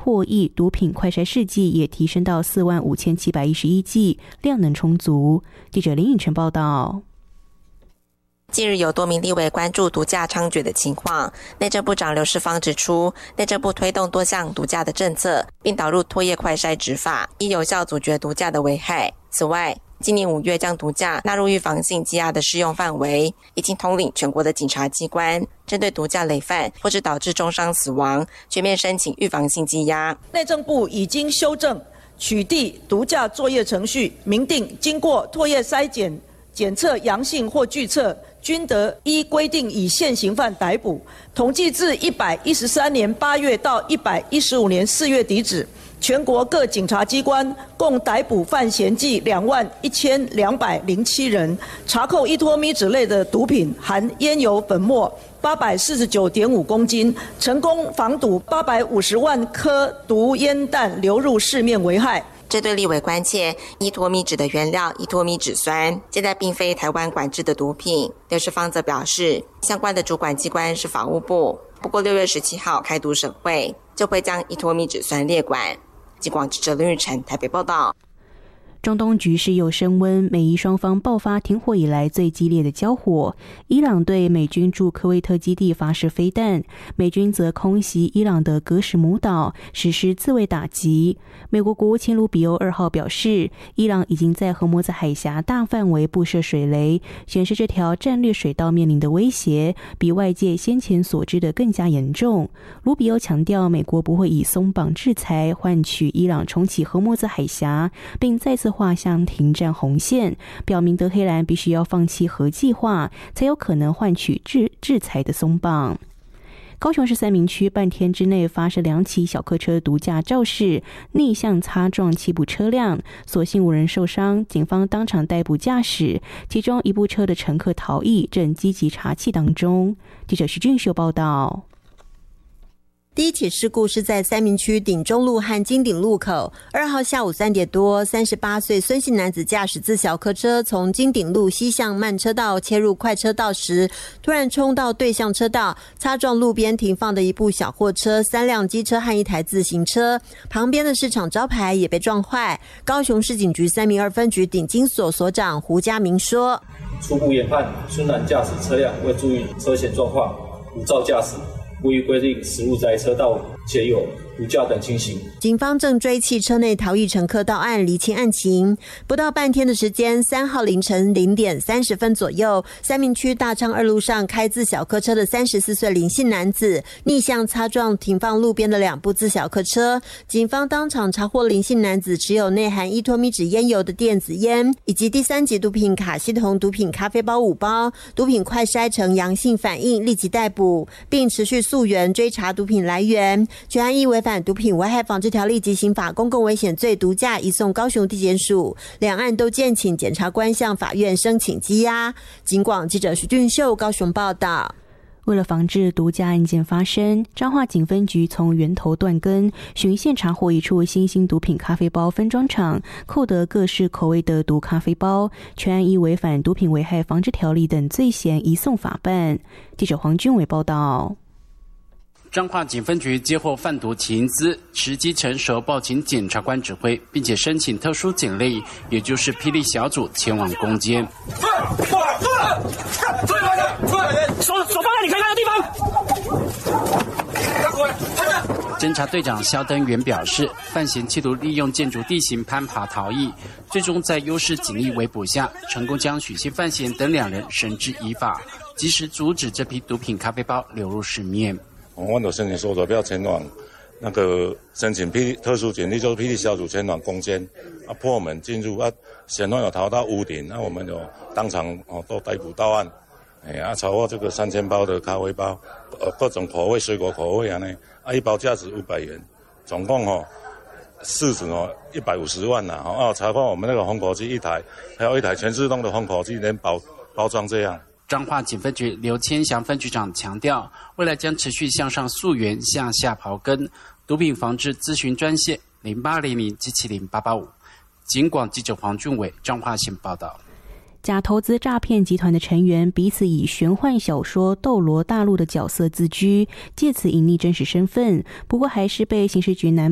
唾液毒品快筛试剂也提升到45711剂，量能充足。记者林颖晨报道。 近日有多名立委关注毒驾猖獗的情况，内政部长刘世芳指出，内政部推动多项毒驾的政策，并导入唾液快筛执法，以有效阻绝毒驾的危害。此外，今年5月将毒驾纳入预防性羁押的适用范围，已经统领全国的警察机关，针对毒驾累犯或是导致重伤死亡，全面申请预防性羁押。 内政部已经修正取缔毒驾作业程序，明定经过唾液筛检检测阳性或拒测，均得依规定以现行犯逮捕。统计自113年8月到115年4月底止，全国各警察机关共逮捕犯嫌计21207人，查扣依托咪酯类的毒品，含烟油粉末849.5公斤，成功防堵850万颗毒烟弹流入市面危害。 这对立委关切依托咪酯的原料依托咪酯酸，现在并非台湾管制的毒品。刘世芳则表示，相关的主管机关是法务部，不过6月17号开毒审会，就会将依托咪酯酸列管。警广记者林玉成台北报道。 中东局势又升温，美伊双方爆发停火以来最激烈的交火。伊朗对美军驻科威特基地发射飞弹，美军则空袭伊朗的格什姆岛，实施自卫打击。美国国务卿卢比欧2号表示，伊朗已经在荷姆兹海峡大范围布设水雷，显示这条战略水道面临的威胁比外界先前所知的更加严重。卢比欧强调，美国不会以松绑制裁换取伊朗重启荷姆兹海峡，并再次画向停战红线，表明德黑兰必须要放弃核计划，才有可能换取制裁的松绑。高雄市三民区半天之内发生2起小客车毒驾肇事，逆向擦撞7部车辆，所幸无人受伤，警方当场逮捕驾驶，其中一部车的乘客逃逸，正积极查缉当中。记者徐俊秀报道。 第一起事故是在三民区顶中路和金顶路口，2号下午3点多，38岁孙姓男子驾驶自小客车从金顶路西向慢车道切入快车道时，突然冲到对向车道，擦撞路边停放的一部小货车、3辆机车和一台自行车，旁边的市场招牌也被撞坏。高雄市警局3民2分局顶金所所长胡家明说： 初步研判，孙男驾驶车辆未注意车前状况，无照驾驶，不依规定驶入宅车道，且有毒驾等情形。 警方正追汽车内逃逸乘客到案，厘清案情。不到半天的时间，3号凌晨0点30分左右，三民区大昌2路上开自小客车的34岁林姓男子逆向擦撞停放路边的2部自小客车，警方当场查获林姓男子持有内含依托咪酯烟油的电子烟，以及第3级毒品卡西酮毒品咖啡包5包，毒品快筛呈阳性反应，立即逮捕，并持续溯源追查毒品来源。全案依违反毒品危害防治条例及刑法公共危险罪毒驾移送高雄地检署，两案都建请检察官向法院申请羁押。警广记者徐俊秀高雄报道。 为了防治毒驾案件发生，彰化警分局从源头断根，循线查获一处新兴毒品咖啡包分装厂，扣得各式口味的毒咖啡包，全案依违反毒品危害防治条例等罪嫌移送法办。记者黄俊伟报道。 彰化警分局接获贩毒起因资，时机成熟报请检察官指挥，并且申请特殊警力，也就是霹雳小组前往攻坚。 手放在你可以看的地方。 侦查队长肖登元表示，犯嫌企图利用建筑地形攀爬逃逸，最终在优势警力围捕下，成功将许姓犯嫌等2人绳之以法，及时阻止这批毒品咖啡包流入市面。 我们有申请搜索票前往那个申请特殊警力，就是霹雳小组前往攻坚破门进入嫌犯有逃到屋顶，我们有当场都逮捕到案，查获这个3000包的咖啡包，各种口味水果口味一包价值500元，总共市值150万查获我们那个烘烤机1台，还有1台全自动的烘烤机，连包装这样。 彰化警分局刘千祥分局长强调，未来将持续向上溯源，向下刨根。毒品防治咨询专线0800-770-885。警广记者黄俊伟彰化县报道。 假投资诈骗集团的成员彼此以玄幻小说《斗罗大陆》的角色自居，借此隐匿真实身份，不过还是被刑事局南